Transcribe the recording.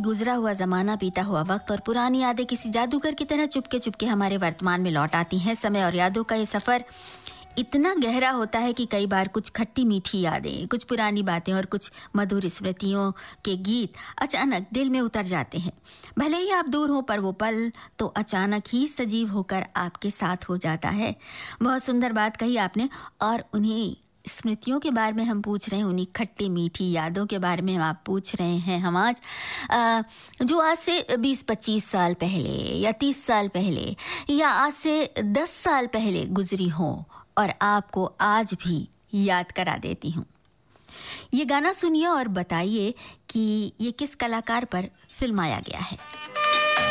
गुजरा हुआ ज़माना, बीता हुआ वक्त और पुरानी यादें किसी जादूगर की तरह चुपके चुपके हमारे वर्तमान में लौट आती हैं। समय और यादों का ये सफ़र इतना गहरा होता है कि कई बार कुछ खट्टी मीठी यादें, कुछ पुरानी बातें और कुछ मधुर स्मृतियों के गीत अचानक दिल में उतर जाते हैं। भले ही आप दूर हो, पर वो पल तो अचानक ही सजीव होकर आपके साथ हो जाता है। बहुत सुंदर बात कही आपने। और उन्हीं स्मृतियों के बारे में हम पूछ रहे हैं, उन्हीं खट्टी मीठी यादों के बारे में हम आप पूछ रहे हैं हम आज, जो आज से 20-25 साल पहले या 30 साल पहले या आज से 10 साल पहले गुजरी हो और आपको आज भी याद करा देती हूँ। ये गाना सुनिए और बताइए कि ये किस कलाकार पर फिल्माया गया है।